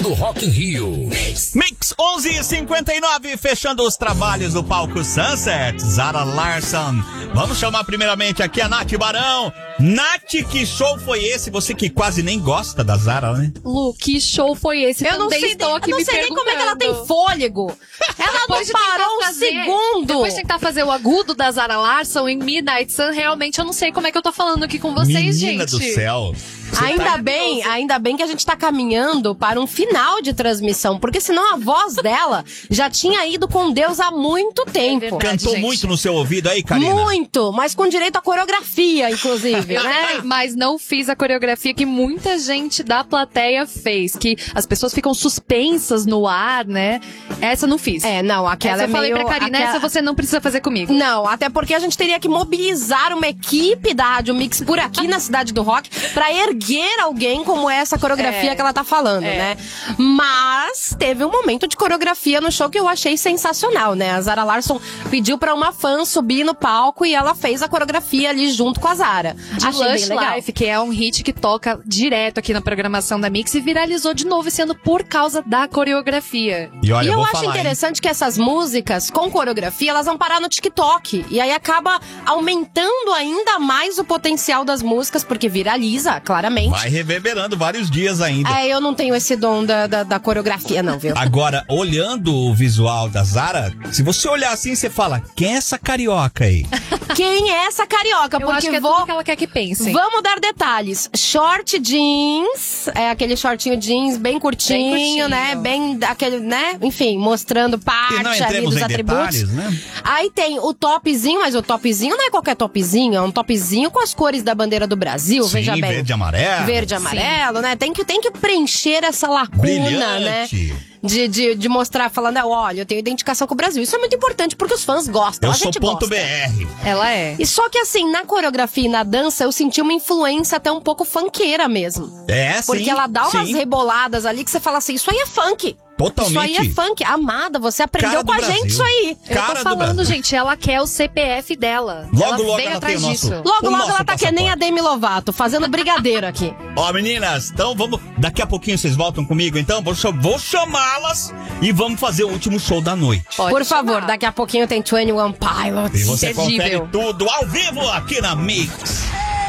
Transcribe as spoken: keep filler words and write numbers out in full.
do Rock in Rio. Mix onze e cinquenta e nove, fechando os trabalhos do palco Sunset, Zara Larsson. Vamos chamar primeiramente aqui a Nath Barão. Nath, que show foi esse? Você que quase nem gosta da Zara, né? Lu, que show foi esse? Eu não Também sei, estou aqui eu não me sei nem como é que ela tem fôlego. Ela Depois de não parou tentar um fazer- segundo. Depois de tentar fazer o agudo da Zara Larsson em Midnight Sun, realmente eu não sei como é que eu tô falando aqui com vocês, Menina gente. do céu. Você Ainda tá... bem, ainda bem que a gente tá caminhando para um final de transmissão, porque senão a voz dela já tinha ido com Deus há muito tempo. verdade. Cantou gente. muito no seu ouvido aí, Karina? Muito, mas com direito à coreografia, inclusive, né? Mas não fiz a coreografia que muita gente da plateia fez, que as pessoas ficam suspensas no ar, né? Essa eu não fiz. É, não, aquela essa é eu falei meio... pra Karina, aquela- essa você não precisa fazer comigo. Não, até porque a gente teria que mobilizar uma equipe da Rádio Mix por aqui na Cidade do Rock pra erguer alguém como essa coreografia É. que ela tá falando, É. né? Mas teve um momento de coreografia no show que eu achei sensacional, né? A Zara Larsson pediu pra uma fã subir no palco e ela fez a coreografia ali junto com a Zara. De Achei bem Lush legal. Life, que é um hit que toca direto aqui na programação da Mix e viralizou de novo esse ano por causa da coreografia. E olha, E eu vou acho falar, hein? interessante que essas músicas com coreografia, elas vão parar no TikTok. E aí acaba aumentando ainda mais o potencial das músicas, porque viraliza, claramente. Vai reverberando vários dias ainda. É, eu não tenho esse dom da, da, da coreografia, não, viu? Agora, olhando o visual da Zara, se você olhar assim, você fala, quem é essa carioca aí? Quem é essa carioca? Eu Porque acho que é vou... tudo que ela quer que pensem. Vamos dar detalhes. Short jeans, é aquele shortinho jeans bem curtinho, Bem curtinho. né? Bem aquele, né? Enfim, mostrando E parte não ali entremos dos em atributos. detalhes, né? Aí tem o topzinho, mas o topzinho não é qualquer topzinho, é um topzinho com as cores da bandeira do Brasil, Sim, veja bem. verde e amarelo. Verde e amarelo, né? Tem que, tem que preencher essa lacuna, né? Brilhante. De, de, de mostrar, falando, olha, eu tenho identificação com o Brasil. Isso é muito importante porque os fãs gostam, Eu a sou gente ponto gosta. B R. Ela é. E só que assim, na coreografia e na dança, eu senti uma influência até um pouco funkeira mesmo. É, sim. Porque ela dá umas sim. reboladas ali que você fala assim, isso aí é funk. Totalmente. Isso aí é funk. Amada, você aprendeu Cara do com a Brasil. gente isso aí. Eu Cara tô do falando, Brasil. gente, ela quer o C P F dela. Logo, ela logo veio ela atrás tem o nosso- disso. Logo, O logo nosso ela tá que nem a passaporte. Demi Lovato, fazendo brigadeiro aqui. Ó, meninas, então vamos... Daqui a pouquinho vocês voltam comigo, então? Vou, cham- vou chamá-las e vamos fazer o último show da noite. Pode Por favor, chamar. daqui a pouquinho tem vinte e um Pilots. E você Imperdível. confere tudo ao vivo aqui na Mix.